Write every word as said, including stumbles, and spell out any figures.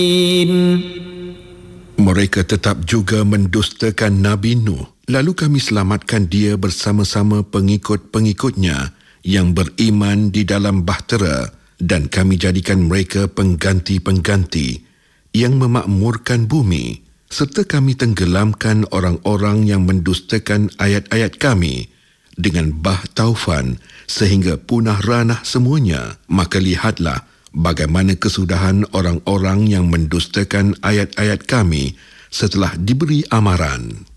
Mereka tetap juga mendustakan Nabi Nuh. Lalu kami selamatkan dia bersama-sama pengikut-pengikutnya yang beriman di dalam bahtera, dan kami jadikan mereka pengganti-pengganti yang memakmurkan bumi, serta kami tenggelamkan orang-orang yang mendustakan ayat-ayat kami dengan bah taufan sehingga punah ranah semuanya. Maka lihatlah bagaimana kesudahan orang-orang yang mendustakan ayat-ayat kami setelah diberi amaran.